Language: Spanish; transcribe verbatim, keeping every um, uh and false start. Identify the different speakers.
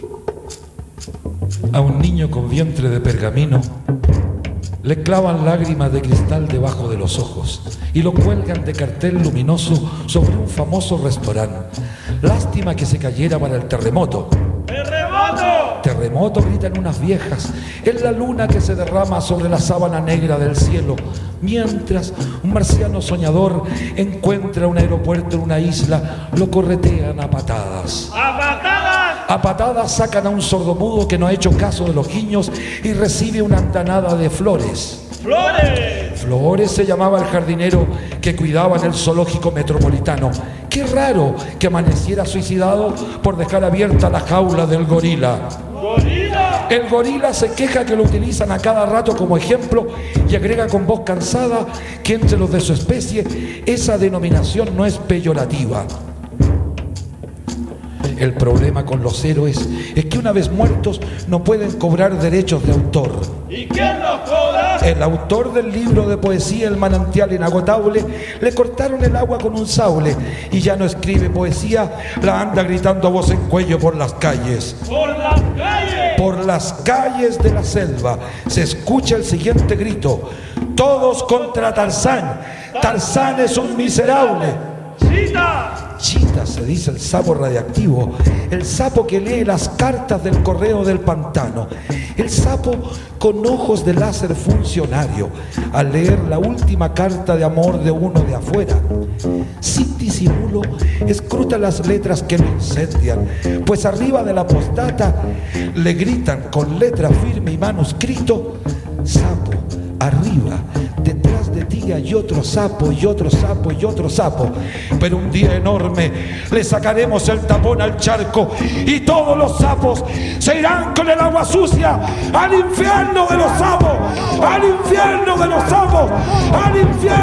Speaker 1: A un niño con vientre de pergamino le clavan lágrimas de cristal debajo de los ojos y lo cuelgan de cartel luminoso sobre un famoso restaurante. Lástima que se cayera para el terremoto.
Speaker 2: ¡Terremoto!
Speaker 1: Terremoto, gritan unas viejas. Es la luna que se derrama sobre la sábana negra del cielo, mientras un marciano soñador encuentra un aeropuerto en una isla. Lo corretean a patadas.
Speaker 2: ¡A patadas!
Speaker 1: A patadas sacan a un sordomudo que no ha hecho caso de los guiños y recibe una andanada de flores.
Speaker 2: ¡Flores!
Speaker 1: Flores se llamaba el jardinero que cuidaba en el zoológico metropolitano. Qué raro que amaneciera suicidado por dejar abierta la jaula del gorila.
Speaker 2: ¡Gorila!
Speaker 1: El gorila se queja que lo utilizan a cada rato como ejemplo y agrega con voz cansada que entre los de su especie esa denominación no es peyorativa. El problema con los héroes es que una vez muertos no pueden cobrar derechos de autor.
Speaker 2: ¿Y quién los cobra?
Speaker 1: El autor del libro de poesía El manantial inagotable le cortaron el agua con un sable y ya no escribe poesía, la anda gritando a voz en cuello por las calles.
Speaker 2: ¡Por las calles!
Speaker 1: Por las calles de la selva se escucha el siguiente grito: todos contra Tarzán. Tarzán es un miserable.
Speaker 2: ¡Chita!
Speaker 1: Chita se dice el sapo radiactivo, el sapo que lee las cartas del correo del pantano, el sapo con ojos de láser funcionario al leer la última carta de amor de uno de afuera. Sin disimulo escruta las letras que lo incendian, pues arriba de la postdata le gritan con letra firme y manuscrito: sapo, arriba, detrás de ti hay otro sapo y otro sapo y otro sapo, pero un día enorme le sacaremos el tapón al charco y todos los sapos se irán con el agua sucia al infierno de los sapos, al infierno de los sapos, al infierno.